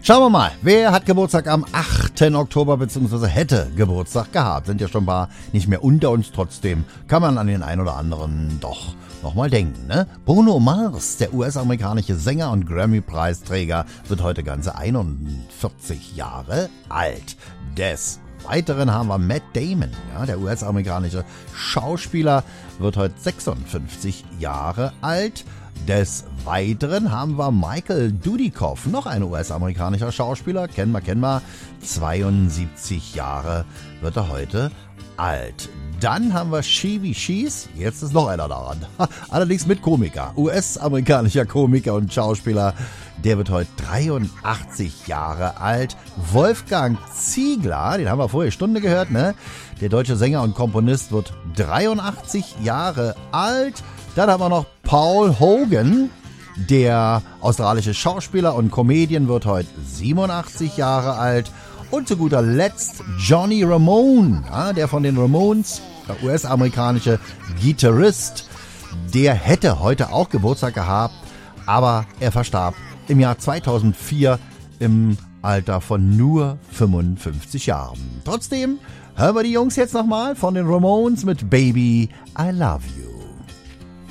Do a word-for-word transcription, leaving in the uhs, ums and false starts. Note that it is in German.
Schauen wir mal, wer hat Geburtstag am achten Oktober bzw. hätte Geburtstag gehabt. Sind ja schon ein paar nicht mehr unter uns, trotzdem kann man an den einen oder anderen doch nochmal denken, ne? Bruno Mars, der U S-amerikanische Sänger und Grammy-Preisträger, wird heute ganze einundvierzig Jahre alt. Des Weiteren haben wir Matt Damon, ja, der U S-amerikanische Schauspieler, wird heute sechsundfünfzig Jahre alt. Des Weiteren haben wir Michael Dudikoff, noch ein U S-amerikanischer Schauspieler, kennen wir, kennen wir, zweiundsiebzig Jahre wird er heute alt. Dann haben wir Chevy Chase, jetzt ist noch einer daran, allerdings mit Komiker, U S-amerikanischer Komiker und Schauspieler, der wird heute dreiundachtzig Jahre alt. Wolfgang Ziegler, den haben wir vorher Stunde gehört, ne? Der deutsche Sänger und Komponist wird dreiundachtzig Jahre alt. Dann haben wir noch Paul Hogan, der australische Schauspieler und Comedian, wird heute siebenundachtzig Jahre alt. Und zu guter Letzt Johnny Ramone, ja, der von den Ramones, der U S-amerikanische Gitarrist, der hätte heute auch Geburtstag gehabt, aber er verstarb im Jahr zweitausendvier im Alter von nur fünfundfünfzig Jahren. Trotzdem hören wir die Jungs jetzt nochmal von den Ramones mit Baby, I Love You.